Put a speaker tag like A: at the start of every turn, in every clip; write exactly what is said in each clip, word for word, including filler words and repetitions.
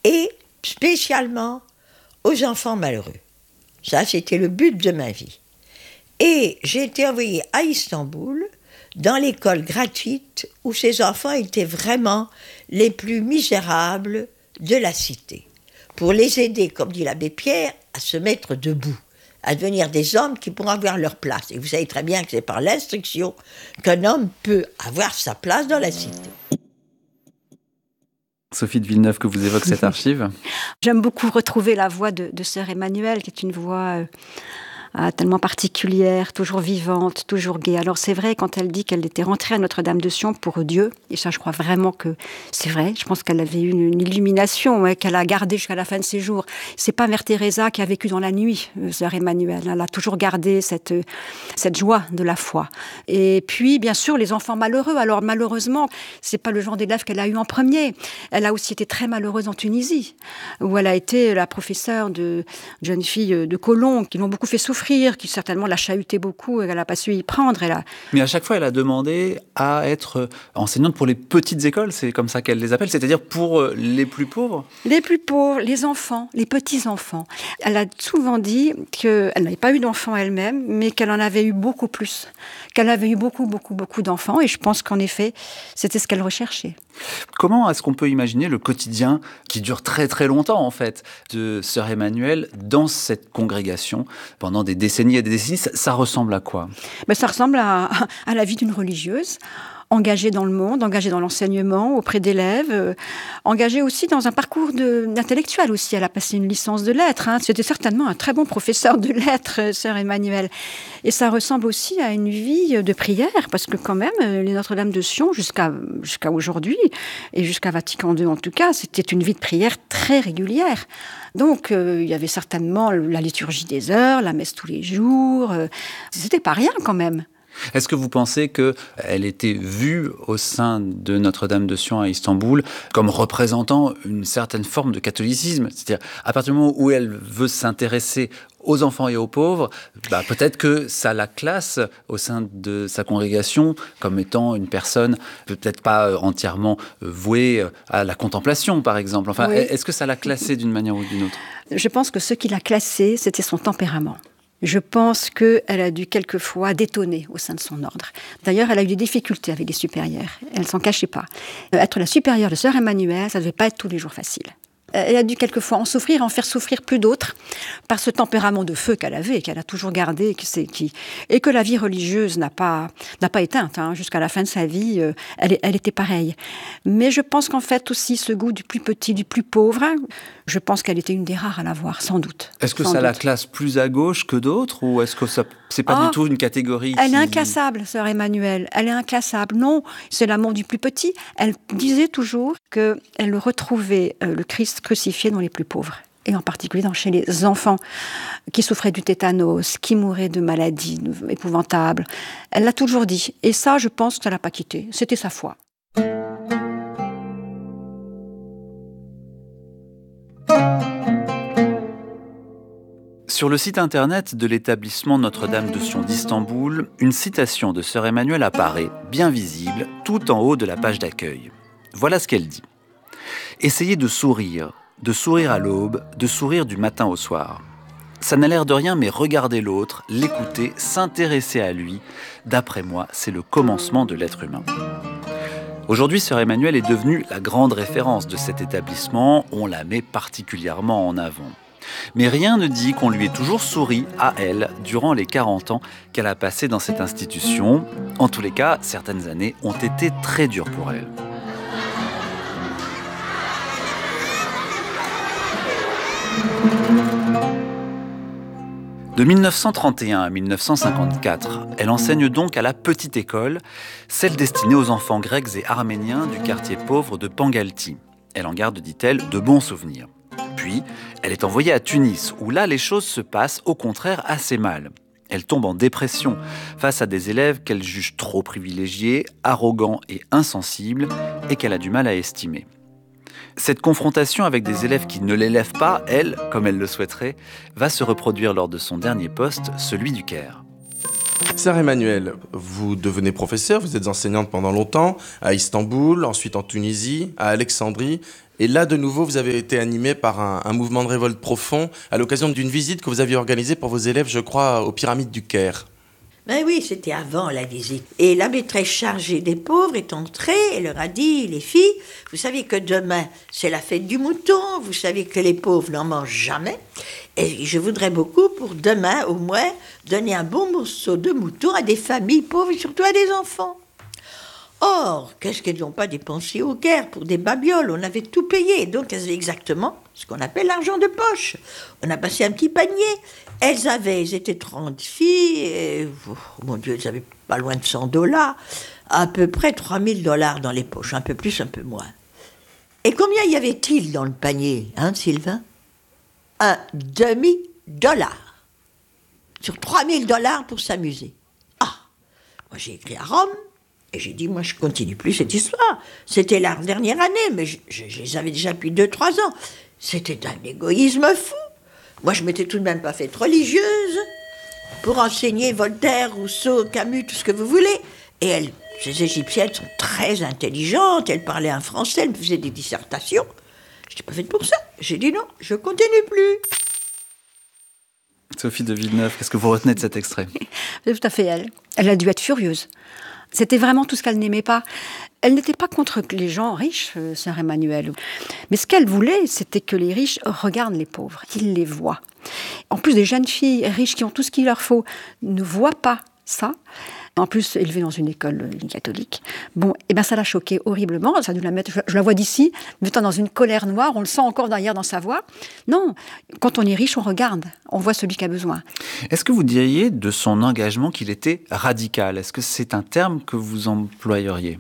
A: et spécialement aux enfants malheureux. Ça, c'était le but de ma vie. Et j'ai été envoyée à Istanbul, dans l'école gratuite, où ces enfants étaient vraiment les plus misérables de la cité, pour les aider, comme dit l'abbé Pierre, à se mettre debout, à devenir des hommes qui pourront avoir leur place. Et vous savez très bien que c'est par l'instruction qu'un homme peut avoir sa place dans la cité.
B: Sophie de Villeneuve, que vous évoque cette archive.
C: J'aime beaucoup retrouver la voix de, de sœur Emmanuelle, qui est une voix euh, euh, tellement particulière, toujours vivante, toujours gaie. Alors c'est vrai, quand elle dit qu'elle était rentrée à Notre-Dame de Sion pour Dieu, et ça je crois vraiment que c'est vrai, je pense qu'elle avait eu une, une illumination, ouais, qu'elle a gardée jusqu'à la fin de ses jours. C'est pas Mère Teresa qui a vécu dans la nuit, euh, sœur Emmanuelle. Elle a toujours gardé cette, euh, cette joie de la foi. Et puis, bien sûr, les enfants malheureux. Alors malheureusement, c'est pas le genre d'élève qu'elle a eu en premier. Elle a aussi été très malheureuse en Tunisie, où elle a été la professeure de jeunes filles de colons qui l'ont beaucoup fait souffrir, qui certainement l'a chahutée beaucoup et qu'elle n'a pas su y prendre. Elle a...
B: Mais à chaque fois, elle a demandé à être enseignante pour les petites écoles, c'est comme ça qu'elle les appelle, c'est-à-dire pour les plus pauvres.
C: Les plus pauvres, les enfants, les petits-enfants. Elle a souvent dit qu'elle n'avait pas eu d'enfants elle-même, mais qu'elle en avait eu beaucoup plus, qu'elle avait eu beaucoup, beaucoup, beaucoup d'enfants, et je pense qu'en effet, c'était ce qu'elle recherchait.
B: Comment est-ce qu'on peut imaginer le quotidien qui dure très très longtemps en fait de sœur Emmanuelle dans cette congrégation pendant des décennies et des décennies? Ça, ça ressemble à quoi?
C: Ben, ça ressemble à, à la vie d'une religieuse, engagée dans le monde, engagée dans l'enseignement auprès d'élèves, euh, engagée aussi dans un parcours de, d'intellectuel aussi. Elle a passé une licence de lettres. Hein. C'était certainement un très bon professeur de lettres, sœur Emmanuelle. Et ça ressemble aussi à une vie de prière, parce que quand même, les Notre-Dame de Sion, jusqu'à, jusqu'à aujourd'hui, et jusqu'à Vatican deux en tout cas, c'était une vie de prière très régulière. Donc, euh, il y avait certainement la liturgie des heures, la messe tous les jours. Euh, c'était pas rien quand même.
B: Est-ce que vous pensez qu'elle était vue au sein de Notre-Dame de Sion à Istanbul comme représentant une certaine forme de catholicisme? C'est-à-dire, à partir du moment où elle veut s'intéresser aux enfants et aux pauvres, bah peut-être que ça la classe au sein de sa congrégation comme étant une personne peut-être pas entièrement vouée à la contemplation, par exemple. Enfin, oui. Est-ce que ça l'a classée d'une manière ou d'une autre?
C: Je pense que ce qui l'a classée, c'était son tempérament. Je pense qu'elle a dû quelquefois détonner au sein de son ordre. D'ailleurs, elle a eu des difficultés avec les supérieurs. Elle ne s'en cachait pas. Euh, être la supérieure de sœur Emmanuelle, ça ne devait pas être tous les jours facile. Elle a dû quelquefois en souffrir, en faire souffrir plus d'autres, par ce tempérament de feu qu'elle avait, qu'elle a toujours gardé, que c'est, qui, et que la vie religieuse n'a pas, n'a pas éteinte. Hein, jusqu'à la fin de sa vie, euh, elle, elle était pareille. Mais je pense qu'en fait aussi, ce goût du plus petit, du plus pauvre, hein, je pense qu'elle était une des rares à l'avoir, sans doute.
B: Est-ce que
C: sans
B: ça
C: doute.
B: La classe plus à gauche que d'autres, ou est-ce que ça, c'est pas oh, du tout une catégorie
C: Elle
B: qui...
C: est inclassable, sœur Emmanuelle. Elle est inclassable. Non, c'est l'amour du plus petit. Elle disait toujours qu'elle retrouvait euh, le Christ crucifié dans les plus pauvres, et en particulier dans, chez les enfants qui souffraient du tétanos, qui mouraient de maladies épouvantables. Elle l'a toujours dit. Et ça, je pense que ça ne l'a pas quitté. C'était sa foi.
B: Sur le site internet de l'établissement Notre-Dame de Sion d'Istanbul, une citation de sœur Emmanuelle apparaît, bien visible, tout en haut de la page d'accueil. Voilà ce qu'elle dit. « Essayez de sourire, de sourire à l'aube, de sourire du matin au soir. Ça n'a l'air de rien, mais regardez l'autre, l'écouter, s'intéresser à lui. D'après moi, c'est le commencement de l'être humain. » Aujourd'hui, sœur Emmanuelle est devenue la grande référence de cet établissement. On la met particulièrement en avant. Mais rien ne dit qu'on lui ait toujours souri à elle durant les quarante ans qu'elle a passé dans cette institution. En tous les cas, certaines années ont été très dures pour elle. De mille neuf cent trente et un à mille neuf cent cinquante-quatre, elle enseigne donc à la petite école, celle destinée aux enfants grecs et arméniens du quartier pauvre de Pangalti. Elle en garde, dit-elle, de bons souvenirs. Puis, elle est envoyée à Tunis, où là, les choses se passent au contraire assez mal. Elle tombe en dépression face à des élèves qu'elle juge trop privilégiés, arrogants et insensibles, et qu'elle a du mal à estimer. Cette confrontation avec des élèves qui ne l'élèvent pas, elle, comme elle le souhaiterait, va se reproduire lors de son dernier poste, celui du Caire.
D: Sœur Emmanuelle, vous devenez professeure, vous êtes enseignante pendant longtemps, à Istanbul, ensuite en Tunisie, à Alexandrie Et là, de nouveau, vous avez été animé par un, un mouvement de révolte profond à l'occasion d'une visite que vous aviez organisée pour vos élèves, je crois, aux pyramides du Caire.
A: Ben oui, c'était avant la visite. Et la maîtresse chargée des pauvres est entrée et leur a dit, les filles, vous savez que demain, c'est la fête du mouton, vous savez que les pauvres n'en mangent jamais, et je voudrais beaucoup, pour demain au moins, donner un bon morceau de mouton à des familles pauvres et surtout à des enfants. Or, qu'est-ce qu'elles n'ont pas dépensé au Caire pour des babioles? On avait tout payé, donc elles avaient exactement ce qu'on appelle l'argent de poche. On a passé un petit panier. Elles avaient, elles étaient trente filles, et, oh, mon Dieu, elles avaient pas loin de cent dollars, à peu près trois mille dollars dans les poches, un peu plus, un peu moins. Et combien y avait-il dans le panier, hein, Sylvain? Un demi-dollar. Sur trois mille dollars pour s'amuser. Ah, moi j'ai écrit à Rome, et j'ai dit, moi je continue plus cette histoire. C'était la dernière année, mais je, je, je les avais déjà depuis deux trois ans. C'était d'un égoïsme fou. Moi, je m'étais tout de même pas faite religieuse pour enseigner Voltaire, Rousseau, Camus, tout ce que vous voulez. Et elles, ces Égyptiennes sont très intelligentes, elles parlaient un français, elles me faisaient des dissertations. Je n'étais pas faite pour ça. J'ai dit non, je continue plus.
B: Sophie de Villeneuve, qu'est-ce que vous retenez de cet extrait?
C: C'est tout à fait elle. Elle a dû être furieuse. C'était vraiment tout ce qu'elle n'aimait pas. Elle n'était pas contre les gens riches, sœur Emmanuelle. Mais ce qu'elle voulait, c'était que les riches regardent les pauvres, qu'ils les voient. En plus, des jeunes filles riches qui ont tout ce qu'il leur faut ne voient pas ça. En plus, élevée dans une école catholique. Bon, et ben ça l'a choquée horriblement. Ça a dû la mettre, je la vois d'ici, mettant dans une colère noire. On le sent encore derrière dans sa voix. Non, quand on est riche, on regarde. On voit celui qui a besoin.
B: Est-ce que vous diriez de son engagement qu'il était radical? Est-ce que c'est un terme que vous employeriez?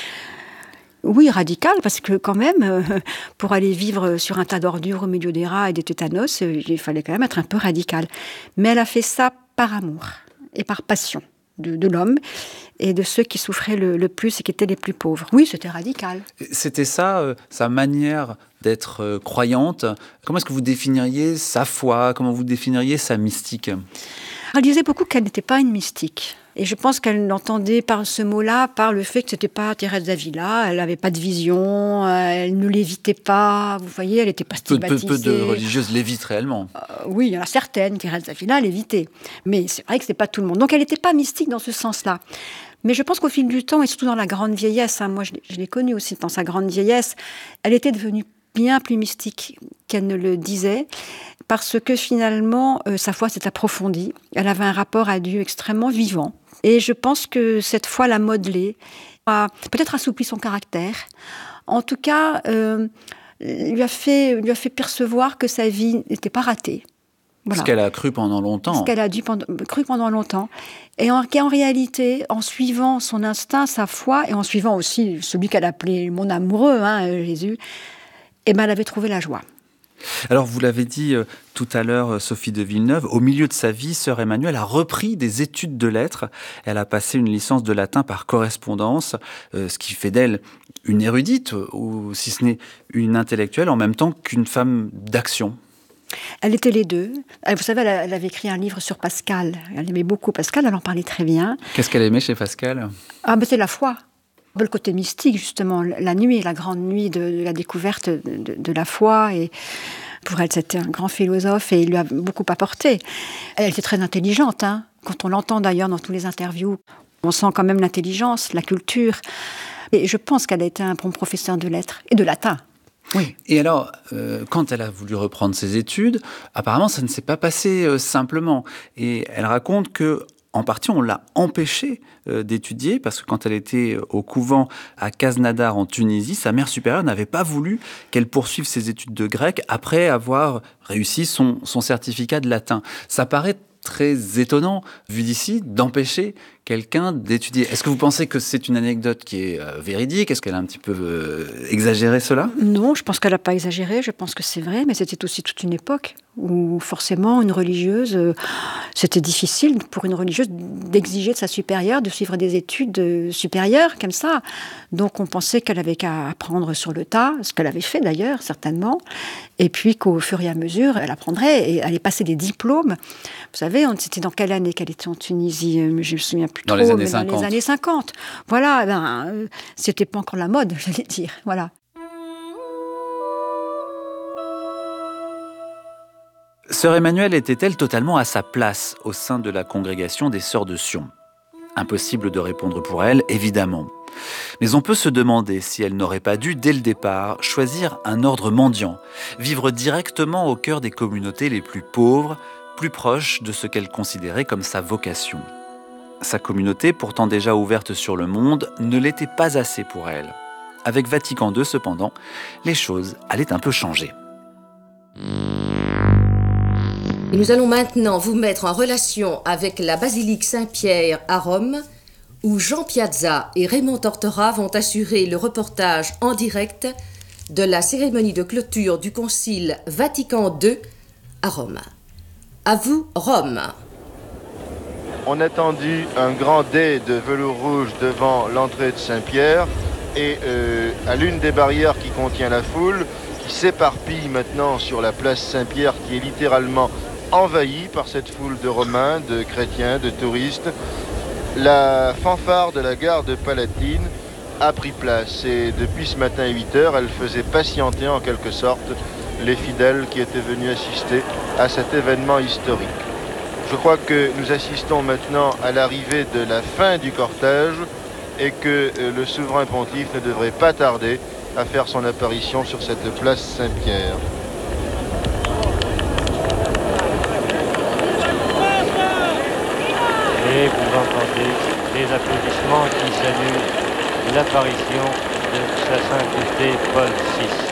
C: Oui, radical, parce que quand même, euh, pour aller vivre sur un tas d'ordures au milieu des rats et des tétanos, euh, il fallait quand même être un peu radical. Mais elle a fait ça par amour et par passion. De, de l'homme et de ceux qui souffraient le, le plus et qui étaient les plus pauvres. Oui, c'était radical.
B: C'était ça, euh, sa manière d'être euh, croyante. Comment est-ce que vous définiriez sa foi? Comment vous définiriez sa mystique?
C: Elle disait beaucoup qu'elle n'était pas une mystique. Et je pense qu'elle l'entendait par ce mot-là, par le fait que c'était pas Thérèse d'Avila, elle n'avait pas de vision, elle ne lévitait pas, vous voyez, elle n'était pas stigmatisée.
B: Peu, peu, peu de religieuses lévitent réellement.
C: Euh, oui, il y en a certaines, Thérèse d'Avila lévitait. Mais c'est vrai que ce n'est pas tout le monde. Donc elle n'était pas mystique dans ce sens-là. Mais je pense qu'au fil du temps, et surtout dans la grande vieillesse, hein, moi je l'ai, je l'ai connue aussi dans sa grande vieillesse, elle était devenue bien plus mystique qu'elle ne le disait, parce que finalement, euh, sa foi s'est approfondie. Elle avait un rapport à Dieu extrêmement vivant. Et je pense que cette foi l'a modelé, a peut-être assoupli son caractère. En tout cas, euh, lui a fait, lui a fait percevoir que sa vie n'était pas ratée. Voilà.
B: Ce qu'elle a cru pendant longtemps.
C: Ce qu'elle a dû pendant, cru pendant longtemps. Et en, en réalité, en suivant son instinct, sa foi, et en suivant aussi celui qu'elle appelait mon amoureux, hein, Jésus, eh ben, elle avait trouvé la joie.
B: Alors, vous l'avez dit euh, tout à l'heure, Sophie de Villeneuve, au milieu de sa vie, sœur Emmanuelle a repris des études de lettres. Elle a passé une licence de latin par correspondance, euh, ce qui fait d'elle une érudite, ou si ce n'est une intellectuelle, en même temps qu'une femme d'action.
C: Elle était les deux. Vous savez, elle avait écrit un livre sur Pascal. Elle aimait beaucoup Pascal, elle en parlait très bien.
B: Qu'est-ce qu'elle aimait chez Pascal?
C: Ah, ben c'est la foi. Le côté mystique, justement, la nuit, la grande nuit de, de la découverte de, de, de la foi. Et pour elle, c'était un grand philosophe et il lui a beaucoup apporté. Elle était très intelligente, hein. Quand on l'entend d'ailleurs dans tous les interviews, on sent quand même l'intelligence, la culture. Et je pense qu'elle a été un bon professeur de lettres et de latin.
B: Oui. Et alors, euh, quand elle a voulu reprendre ses études, apparemment, ça ne s'est pas passé euh, simplement. Et elle raconte que, en partie, on l'a empêchée euh, d'étudier parce que quand elle était au couvent à Khaznadar en Tunisie, sa mère supérieure n'avait pas voulu qu'elle poursuive ses études de grec après avoir réussi son, son certificat de latin. Ça paraît très étonnant, vu d'ici, d'empêcher quelqu'un d'étudier. Est-ce que vous pensez que c'est une anecdote qui est euh, véridique? Est-ce qu'elle a un petit peu euh, exagéré cela?
C: Non, je pense qu'elle n'a pas exagéré, je pense que c'est vrai, mais c'était aussi toute une époque où forcément une religieuse, euh, c'était difficile pour une religieuse d'exiger de sa supérieure de suivre des études euh, supérieures comme ça. Donc on pensait qu'elle avait qu'à apprendre sur le tas, ce qu'elle avait fait d'ailleurs, certainement, et puis qu'au fur et à mesure, elle apprendrait et allait passer des diplômes. Vous savez, c'était dans quelle année qu'elle était en Tunisie? Je me souviens plus
B: dans
C: trop,
B: les années
C: mais
B: cinquante.
C: Dans les années cinquante. Voilà, ben, euh, c'était pas encore la mode, j'allais dire. Voilà.
B: Sœur Emmanuelle était-elle totalement à sa place au sein de la congrégation des Sœurs de Sion ? Impossible de répondre pour elle, évidemment. Mais on peut se demander si elle n'aurait pas dû, dès le départ, choisir un ordre mendiant, vivre directement au cœur des communautés les plus pauvres, plus proches de ce qu'elle considérait comme sa vocation. Sa communauté, pourtant déjà ouverte sur le monde, ne l'était pas assez pour elle. Avec Vatican deux, cependant, les choses allaient un peu changer.
E: Et nous allons maintenant vous mettre en relation avec la basilique Saint-Pierre à Rome, où Jean Piazza et Raymond Tortora vont assurer le reportage en direct de la cérémonie de clôture du Concile Vatican deux à Rome. À vous, Rome.
F: On a tendu un grand dais de velours rouge devant l'entrée de Saint-Pierre et euh, à l'une des barrières qui contient la foule, qui s'éparpille maintenant sur la place Saint-Pierre, qui est littéralement envahie par cette foule de Romains, de chrétiens, de touristes, la fanfare de la garde palatine a pris place et depuis ce matin à huit heures, elle faisait patienter en quelque sorte les fidèles qui étaient venus assister à cet événement historique. Je crois que nous assistons maintenant à l'arrivée de la fin du cortège et que le souverain pontife ne devrait pas tarder à faire son apparition sur cette place Saint-Pierre.
G: Et vous entendez les applaudissements qui saluent l'apparition de sa sainteté Paul six.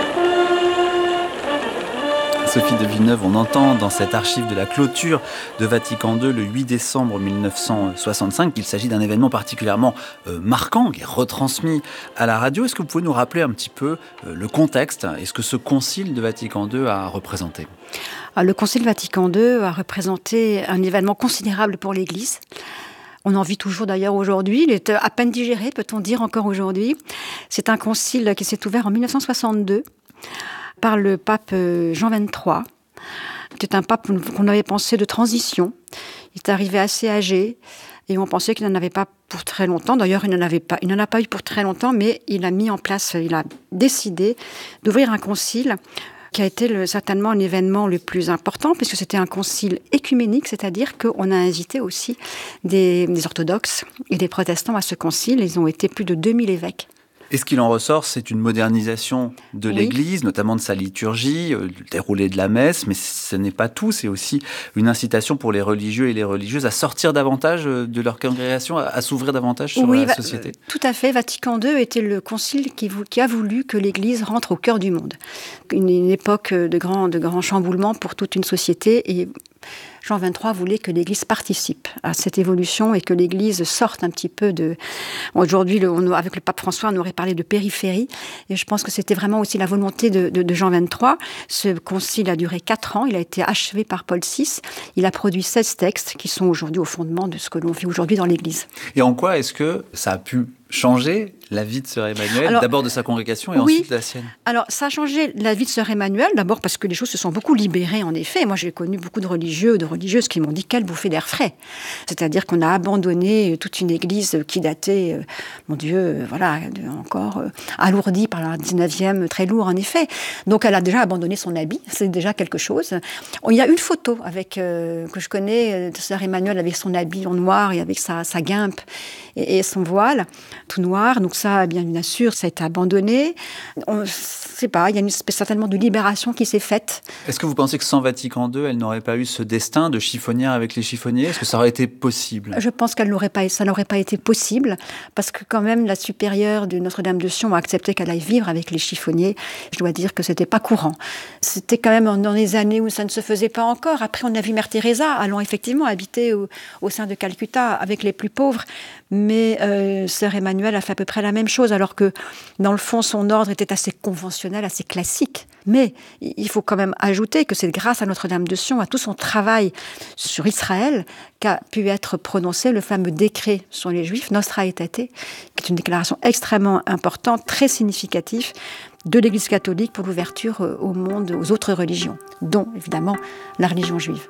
B: Sophie de Villeneuve, on entend dans cette archive de la clôture de Vatican deux le huit décembre mille neuf cent soixante-cinq qu'il s'agit d'un événement particulièrement euh, marquant qui est retransmis à la radio. Est-ce que vous pouvez nous rappeler un petit peu euh, le contexte et ce que ce concile de Vatican deux a représenté ?
C: Le Concile Vatican deux a représenté un événement considérable pour l'Église. On en vit toujours d'ailleurs aujourd'hui, il est à peine digéré, peut-on dire encore aujourd'hui. C'est un concile qui s'est ouvert en mille neuf cent soixante-deux par le pape Jean vingt-trois. C'était un pape qu'on avait pensé de transition. Il est arrivé assez âgé et on pensait qu'il n'en avait pas pour très longtemps. D'ailleurs, il n'en avait pas, il n'en a pas eu pour très longtemps, mais il a mis en place, il a décidé d'ouvrir un concile qui a été le, certainement un événement le plus important, puisque c'était un concile écuménique, c'est-à-dire qu'on a invité aussi des, des orthodoxes et des protestants à ce concile. Ils ont été plus de deux mille évêques.
B: Et ce qu'il en ressort, c'est une modernisation de oui. l'Église, notamment de sa liturgie, le déroulé de la messe, mais ce n'est pas tout, c'est aussi une incitation pour les religieux et les religieuses à sortir davantage de leur congrégation, à, à s'ouvrir davantage sur
C: oui,
B: la
C: va,
B: société.
C: Tout à fait. Vatican deux était le concile qui, qui a voulu que l'Église rentre au cœur du monde. Une, une époque de grand, de grand chamboulement pour toute une société, et Jean vingt-trois voulait que l'Église participe à cette évolution et que l'Église sorte un petit peu de... Aujourd'hui, le, on, avec le pape François, on aurait parlé de périphérie. Et je pense que c'était vraiment aussi la volonté de, de, de Jean vingt-trois. Ce concile a duré quatre ans. Il a été achevé par Paul six. Il a produit seize textes qui sont aujourd'hui au fondement de ce que l'on vit aujourd'hui dans l'Église.
B: Et en quoi est-ce que ça a pu changer la vie de Sœur Emmanuelle, alors, d'abord de sa congrégation et
C: oui,
B: ensuite de la sienne?
C: Alors, ça a changé la vie de Sœur Emmanuelle, d'abord parce que les choses se sont beaucoup libérées, en effet. Moi, j'ai connu beaucoup de religieux, de religieuses qui m'ont dit quelle bouffée d'air frais. C'est-à-dire qu'on a abandonné toute une église qui datait, euh, mon Dieu, euh, voilà, de, encore euh, alourdie par le dix-neuvième, très lourd, en effet. Donc, elle a déjà abandonné son habit, c'est déjà quelque chose. Il y a une photo avec, euh, que je connais de Sœur Emmanuelle avec son habit en noir et avec sa, sa guimpe et, et son voile tout noir. Donc ça, bien, bien sûr, ça a été abandonné. On ne sait pas, il y a une espèce certainement de libération qui s'est faite.
B: Est-ce que vous pensez que sans Vatican deux, elle n'aurait pas eu ce destin de chiffonnière avec les chiffonniers? Est-ce que ça aurait été possible?
C: Je pense qu'elle n'aurait pas, ça n'aurait pas été possible, parce que quand même, la supérieure de Notre-Dame de Sion a accepté qu'elle aille vivre avec les chiffonniers. Je dois dire que c'était pas courant. C'était quand même dans les années où ça ne se faisait pas encore. Après, on a vu Mère Teresa allant effectivement habiter au, au sein de Calcutta avec les plus pauvres. Mais euh, Sœur Emmanuelle a fait à peu près la même chose, alors que, dans le fond, son ordre était assez conventionnel, assez classique. Mais il faut quand même ajouter que c'est grâce à Notre-Dame de Sion, à tout son travail sur Israël, qu'a pu être prononcé le fameux décret sur les Juifs, Nostra Aetate, qui est une déclaration extrêmement importante, très significative de l'Église catholique pour l'ouverture au monde, aux autres religions, dont, évidemment, la religion juive.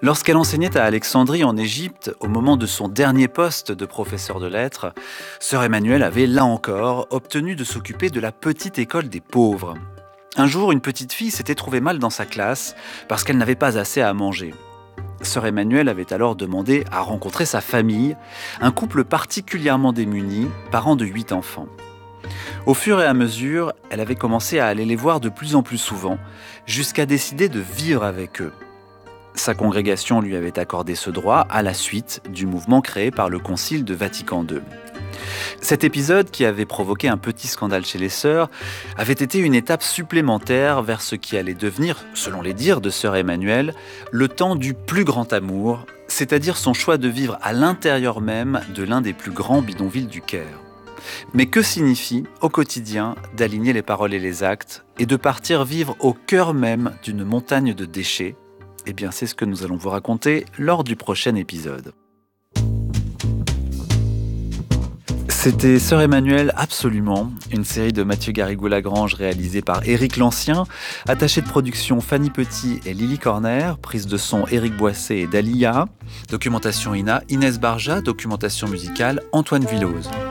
B: Lorsqu'elle enseignait à Alexandrie en Égypte, au moment de son dernier poste de professeur de lettres, sœur Emmanuelle avait, là encore, obtenu de s'occuper de la petite école des pauvres. Un jour, une petite fille s'était trouvée mal dans sa classe parce qu'elle n'avait pas assez à manger. Sœur Emmanuelle avait alors demandé à rencontrer sa famille, un couple particulièrement démuni, parent de huit enfants. Au fur et à mesure, elle avait commencé à aller les voir de plus en plus souvent, jusqu'à décider de vivre avec eux. Sa congrégation lui avait accordé ce droit à la suite du mouvement créé par le Concile de Vatican deux. Cet épisode, qui avait provoqué un petit scandale chez les sœurs, avait été une étape supplémentaire vers ce qui allait devenir, selon les dires de sœur Emmanuelle, le temps du plus grand amour, c'est-à-dire son choix de vivre à l'intérieur même de l'un des plus grands bidonvilles du Caire. Mais que signifie, au quotidien, d'aligner les paroles et les actes et de partir vivre au cœur même d'une montagne de déchets ? Eh bien, c'est ce que nous allons vous raconter lors du prochain épisode. C'était Sœur Emmanuelle Absolument, une série de Mathieu Garrigou-Lagrange réalisée par Éric Lancien, attachée de production Fanny Petit et Lily Corner, prise de son Éric Boissé et Dalia, documentation I N A Inès Barja, documentation musicale Antoine Villose.